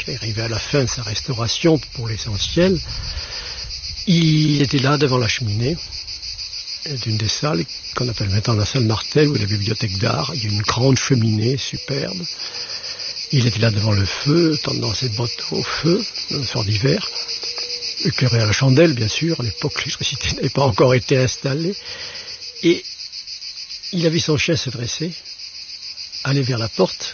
arrivé à la fin de sa restauration pour l'essentiel. Il était là devant la cheminée d'une des salles qu'on appelle maintenant la salle Martel ou la bibliothèque d'art. Il y a une grande cheminée superbe. Il était là devant le feu, tendant ses bottes au feu, dans le soir d'hiver, éclairé à la chandelle, bien sûr. À l'époque, l'électricité n'avait pas encore été installée. Et il a vu son chien se dresser, aller vers la porte,